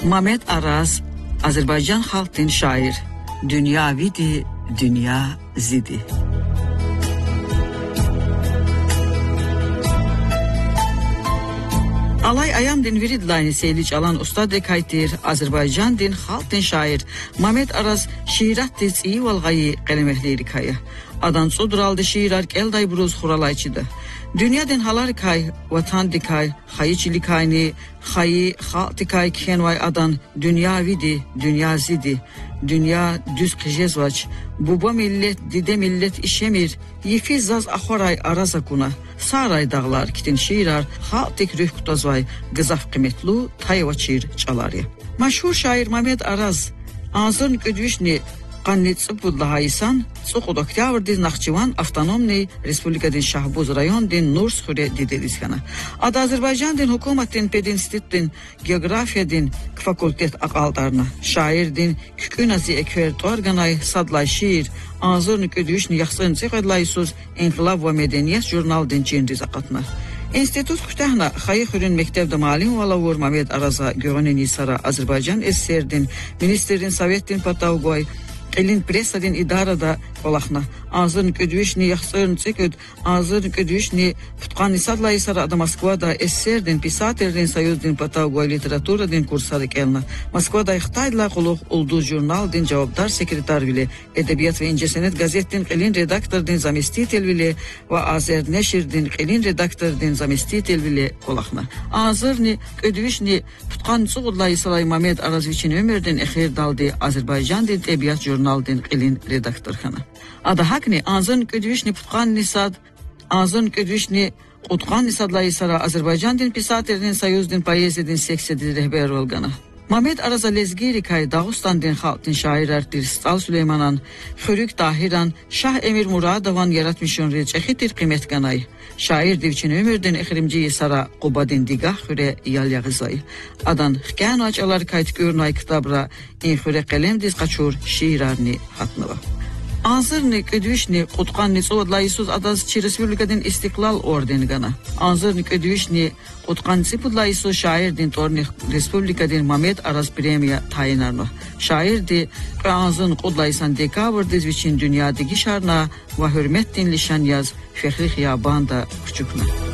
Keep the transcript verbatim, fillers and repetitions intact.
Mamed Araz, Azerbaycan xalq din şair. Dünya vidi, dünya zidi. Alay ayam din viridlayni seyliç alan ustad kaytir Azerbaycan din xalq din şair Mamed Araz şiirat diz iyi valgayı qelemehleri kayı. Adan suduraldı şiirar elday buruz xuralayçıdı. Dünya din halar kay, vatan dikay, xayıçili kayni, xayı xalq dikay kenvay adan dünya vidi, dünya zidi. Dünya düz qijezvaç, buba millet, dide millet işemir, yifi zaz axoray araza kuna. Saray dağlar kitin şiirar, xalq dik rüh kutazvay, gızaf kıymetlu tayvaçir çalarya. Maşhur şair Mamed Araz, anzırn ködüşni, Qannit Sıbbullahaysan, Soqod Oktyabr din Naxçıvan Avtonomni Respublika din Şahbuz rayon din Nurs Xure dideliskana. Ad Azerbaycan din hukumat din pedinstitut din geografiya din fakultet aqaldarna. Şair din kükunazi ekver torganay sadlay şiir, anzırn ködüşni yaxsın çeqadlaysuz İnqilab ve Medeniyet jurnal din çinriz aqatna. İnstitut Xutahna Xayı Xürün Mektebde Malim Valavur Mamed Araza Görüneni Sara Azerbaycan S S R din Ministerin Sovet din Patavgoy Elin presa din idarada olaqna. Azırn ködüşni yaxsırn çeköd, azırn ködüşni tutqan isadlayı sarada Moskvada S S R din pisater din Soyuz din Patavgoy literatura din kursarı kelna. Moskvada Xitayla quluq uldu jurnal din cavabdar sekretar bile, Edebiyat ve İncesenet gazet din qelin redaktor din zamistitel bile ve Azer Neşir din qelin redaktor din zamistitel bile olaqna. Azırni ködüşni tutqan suğudlayı salay Mamed Arazviçin ömürdin exir daldi Azerbaycan din Edebiyat jurnal din qelin redaktor xana. Ada hakni anzın ködüşni putqan nisad, anzın ködüşni utqan nisadlayı sara Azerbaycan din pisater din Soyuz din poeziya din seksedi rehber olgana. Mamed Araza lezgiri kay Dağıstan din xalq din şair artir Stal Süleymanan, Xörük Dahiran, Şah Emir Muradovan yaratmışın reçexitir kıymet ganay. Şair divçin ömürdin exirimciyi sara Quba din digah xüre yal yağızay. Adan xkən açalar kayt görnay kitabra in xüre qelem diz qaçur şiirarni hatnıva. Anzırni ködüşni qutqanni soğudlayısız adaz çi Respublikadin İstiklal ordeni gana. Anzırni ködüşni qutqan sipudlayısız şair din torni Respublikadin Mamed Araz premiya tayinarno. Şair di anzın qudlayısan dekabr dizviçin dünyadagi şarna ve hürmet din lişan yaz fehri xiyabanda küçükna.